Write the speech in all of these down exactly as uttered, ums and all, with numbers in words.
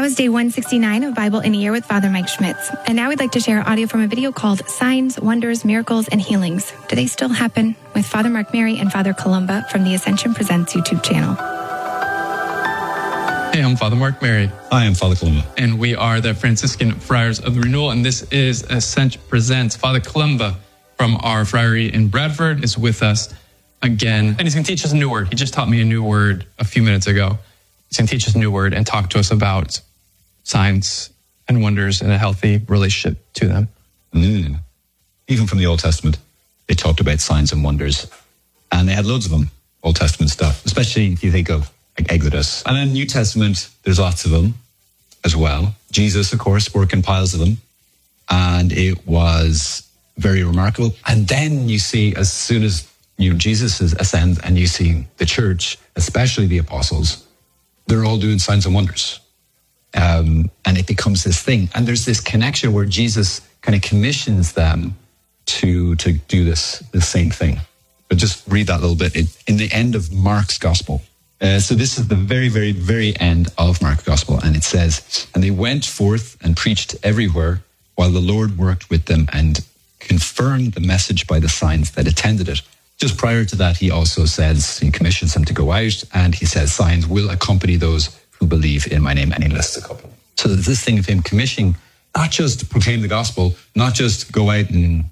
was day one sixty-nine of Bible in a Year with Father Mike Schmitz. And now we'd like to share audio from a video called Signs, Wonders, Miracles, and Healings. Do they still happen? With Father Mark Mary and Father Columba from the Ascension Presents YouTube channel. Hey, I'm Father Mark Mary. Hi, I'm Father Columba. And we are the Franciscan Friars of the Renewal, and this is Ascension Presents. Father Columba from our friary in Bradford is with us again, and he's going to teach us a new word. He just taught me a new word a few minutes ago. He's going to teach us a new word and talk to us about signs and wonders and a healthy relationship to them. Mm. Even from the Old Testament, they talked about signs and wonders, and they had loads of them, Old Testament stuff, especially if you think of like Exodus. And in New Testament, there's lots of them as well. Jesus, of course, working piles of them, and it was very remarkable. And then you see, as soon as you know, Jesus ascends and you see the church, especially the apostles, they're all doing signs and wonders. Um, and it becomes this thing. And there's this connection where Jesus kind of commissions them to, to do this, the same thing. But just read that little bit it, in the end of Mark's Gospel. Uh, so this is the very, very, very end of Mark's Gospel. And it says, and they went forth and preached everywhere while the Lord worked with them and confirmed the message by the signs that attended it. Just prior to that, he also says, he commissions them to go out, and he says, signs will accompany those who believe in my name, and he lists a couple. So there's this thing of him commissioning, not just to proclaim the gospel, not just go out and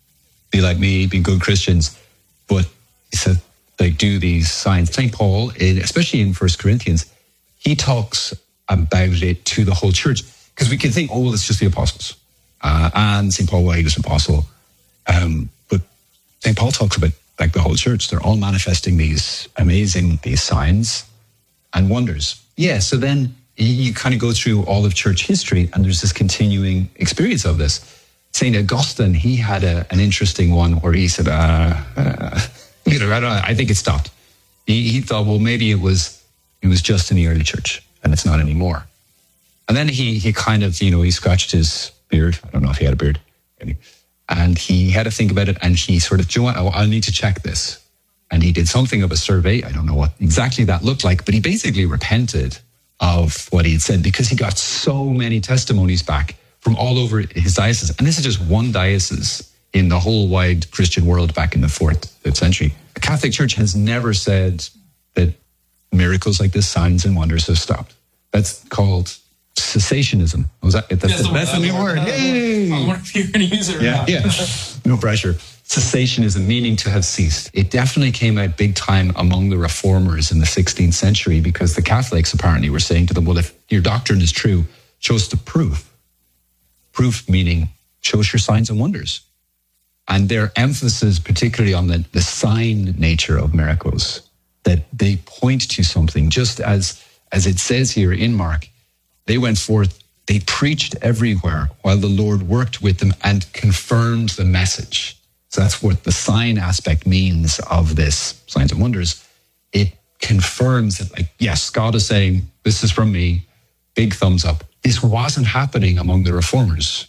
be like me, be good Christians, but he said, like, do these signs. Saint Paul, especially in First Corinthians, he talks about it to the whole church, because we can think, oh, well, it's just the apostles. Uh, and Saint Paul, well, he was an apostle. Um, but Saint Paul talks about like the whole church. They're all manifesting these amazing, these signs and wonders. Yeah, so then you kind of go through all of church history, and there's this continuing experience of this. Saint Augustine, he had a, an interesting one where he said, uh, uh, you know, I, don't, I think it stopped. He, he thought, well, maybe it was it was just in the early church, and it's not anymore. And then he he kind of, you know, he scratched his beard. I don't know if he had a beard. Really. And he had to think about it, and he sort of, do you know what, I'll need to check this. And he did something of a survey. I don't know what exactly that looked like, but he basically repented of what he had said, because he got so many testimonies back from all over his diocese. And this is just one diocese in the whole wide Christian world back in the fourth, fifth century. The Catholic Church has never said that miracles like this, signs and wonders, have stopped. That's called cessationism. Was that that's, that's, the, that's the new word? Yay! I wonder if you're going to use it. Yeah, yeah. No pressure. Cessationism, meaning to have ceased. It definitely came out big time among the reformers in the sixteenth century, because the Catholics apparently were saying to them, well, if your doctrine is true, show us the proof. Proof meaning show us your signs and wonders. And their emphasis, particularly on the, the sign nature of miracles, that they point to something, just as, as it says here in Mark. They went forth, they preached everywhere while the Lord worked with them and confirmed the message. So that's what the sign aspect means of this, signs and wonders. It confirms that, like, yes, God is saying, this is from me, big thumbs up. This wasn't happening among the reformers,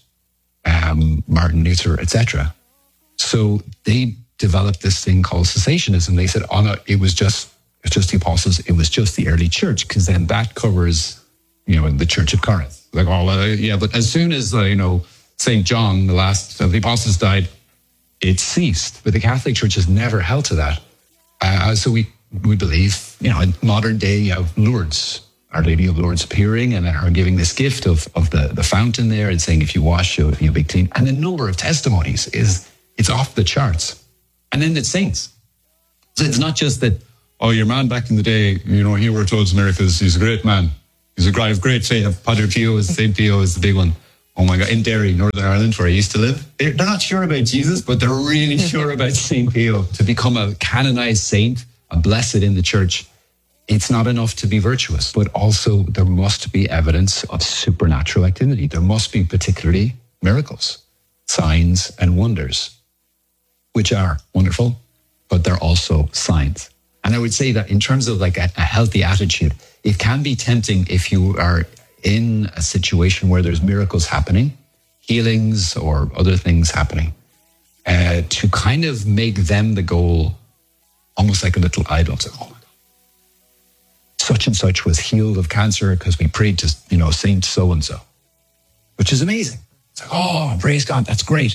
um, Martin Luther, et cetera. So they developed this thing called cessationism. They said, oh no, it was just, it was just the apostles, it was just the early church, because then that covers, you know, in the Church of Corinth. Like, oh, uh, yeah, but as soon as, uh, you know, Saint John, the last of the apostles, died, it ceased. But the Catholic Church has never held to that. Uh, so we we believe, you know, in modern day, you have Lourdes, Our Lady of Lourdes appearing and are giving this gift of, of the, the fountain there and saying, if you wash, you'll, you'll be clean. And the number of testimonies is, it's off the charts. And then the saints. So it's not just that, oh, your man back in the day, you know, he worked loads of miracles. He's a great man. He's a great, great faith. Padre Pio is Saint Pio is the big one. Oh my God, in Derry, Northern Ireland, where I used to live. They're not sure about Jesus, but they're really sure about Saint Pio. To become a canonized saint, a blessed in the church, it's not enough to be virtuous, but also there must be evidence of supernatural activity. There must be particularly miracles, signs and wonders, which are wonderful, but they're also signs. And I would say that in terms of like a, a healthy attitude, it can be tempting if you are in a situation where there's miracles happening, healings or other things happening, uh, to kind of make them the goal, almost like a little idol. So, oh my God. such and such was healed of cancer because we prayed to, you know, Saint so-and-so, which is amazing. It's like, oh, praise God, that's great.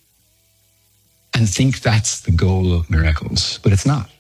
And think that's the goal of miracles, but it's not.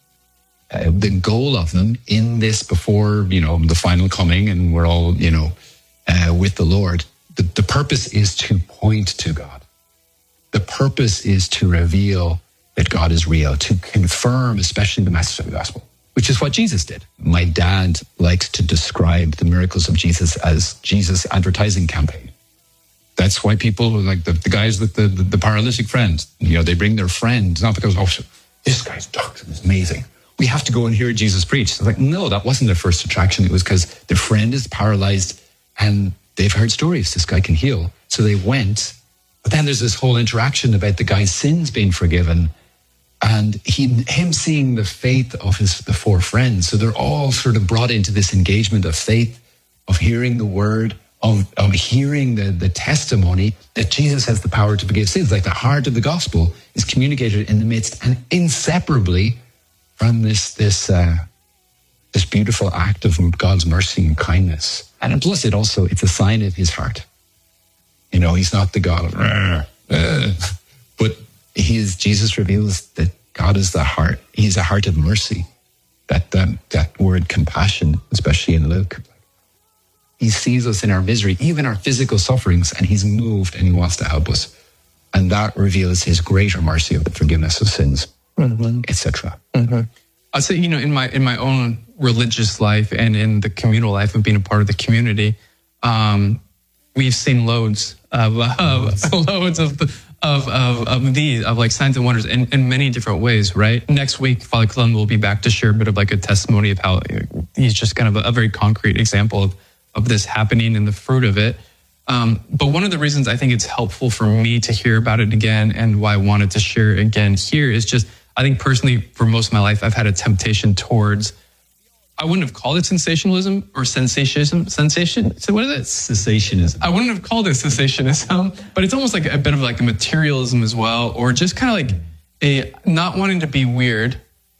Uh, the goal of them in this before, you know, the final coming and we're all, you know, uh, with the Lord, the, the purpose is to point to God. The purpose is to reveal that God is real, to confirm, especially the message of the gospel, which is what Jesus did. My dad likes to describe the miracles of Jesus as Jesus' advertising campaign. That's why people like the, the guys with the, the, the paralytic friend, you know, they bring their friend, not because, oh, this guy's doctrine is amazing. We have to go and hear Jesus preach. It's like, no, that wasn't their first attraction. It was because their friend is paralyzed and they've heard stories. This guy can heal. So they went. But then there's this whole interaction about the guy's sins being forgiven and he, him seeing the faith of his the four friends. So they're all sort of brought into this engagement of faith, of hearing the word, of, of hearing the, the testimony that Jesus has the power to forgive sins. Like the heart of the gospel is communicated in the midst and inseparably from this this uh, this beautiful act of God's mercy and kindness. And plus it also, it's a sign of his heart. You know, he's not the God of, uh, but he is, Jesus reveals that God is the heart. He's a heart of mercy. That, that, that word compassion, especially in Luke. He sees us in our misery, even our physical sufferings, and he's moved and he wants to help us. And that reveals his greater mercy of the forgiveness of sins, mm-hmm. et cetera. Mm-hmm. I'll say, you know, in my in my own religious life and in the communal life of being a part of the community, um, we've seen loads of, of loads of, the, of of of these of like signs and wonders in, in many different ways. Right. Next week, Father Columba will be back to share a bit of like a testimony of how he's just kind of a, a very concrete example of of this happening and the fruit of it. Um, but one of the reasons I think it's helpful for me to hear about it again and why I wanted to share it again here is just, I think personally for most of my life, I've had a temptation towards, I wouldn't have called it sensationalism or sensationism, sensation. So what is it? Cessationism. I wouldn't have called it cessationism, but it's almost like a bit of like a materialism as well, or just kind of like a not wanting to be weird.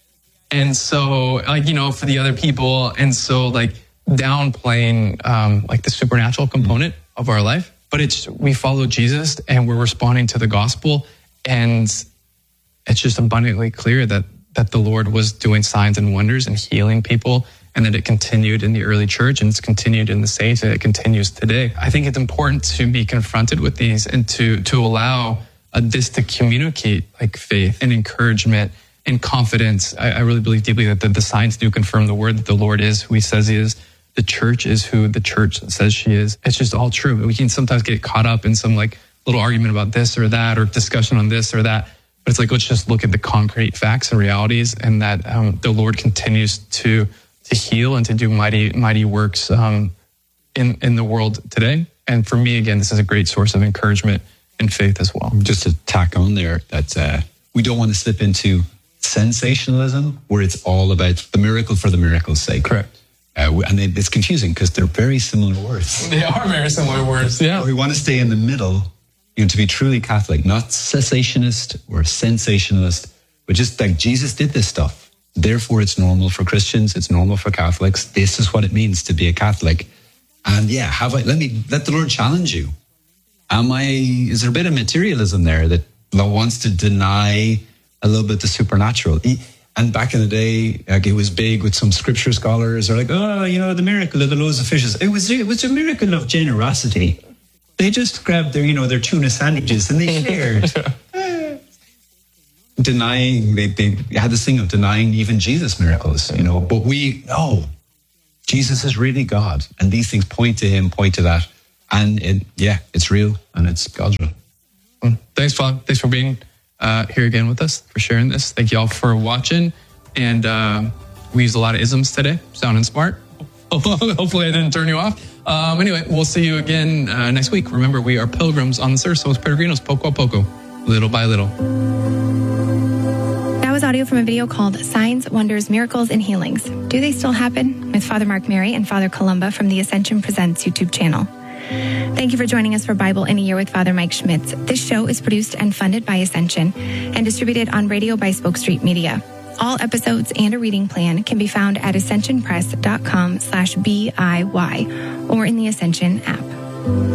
And so like, you know, for the other people. And so like, downplaying um, like the supernatural component of our life, but it's we follow Jesus and we're responding to the gospel, and it's just abundantly clear that that the Lord was doing signs and wonders and healing people, and that it continued in the early church and it's continued in the saints and it continues today. I think it's important to be confronted with these and to to allow uh, this to communicate like faith and encouragement and confidence. I, I really believe deeply that the, the signs do confirm the word that the Lord is who he says he is. The church is who the church says she is. It's just all true. We can sometimes get caught up in some like little argument about this or that or discussion on this or that. But it's like, let's just look at the concrete facts and realities, and that um, the Lord continues to to heal and to do mighty mighty works um, in, in the world today. And for me, again, this is a great source of encouragement and faith as well. Just to tack on there, that uh, we don't want to slip into sensationalism where it's all about the miracle for the miracle's sake. Correct. Uh, and it's confusing because they're very similar words. They are very similar words, yeah. We want to stay in the middle, you know, to be truly Catholic, not cessationist or sensationalist, but just like Jesus did this stuff. Therefore, it's normal for Christians. It's normal for Catholics. This is what it means to be a Catholic. And yeah, have I, let me, let the Lord challenge you. Am I, is there a bit of materialism there that wants to deny a little bit the supernatural? And back in the day, like it was big with some scripture scholars. They're like, oh, you know, the miracle of the loaves of fishes. It was it was a miracle of generosity. They just grabbed their, you know, their tuna sandwiches and they shared. Denying, they, they had this thing of denying even Jesus' miracles, you know. But we know Jesus is really God. And these things point to him, point to that. And it, yeah, it's real and it's God's will. Thanks, Father. Thanks for being Uh, here again with us, for sharing this. Thank you all for watching. And uh, we used a lot of isms today, sounding smart. Hopefully I didn't turn you off. Um, anyway, we'll see you again uh, next week. Remember, we are pilgrims on this earth. Somos peregrinos, poco a poco, little by little. That was audio from a video called Signs, Wonders, Miracles, and Healings. Do They Still Happen? With Father Mark Mary and Father Columba from the Ascension Presents YouTube channel. Thank you for joining us for Bible in a Year with Father Mike Schmitz. This show is produced and funded by Ascension and distributed on radio by Spoke Street Media. All episodes and a reading plan can be found at ascension press dot com slash B I Y or in the Ascension app.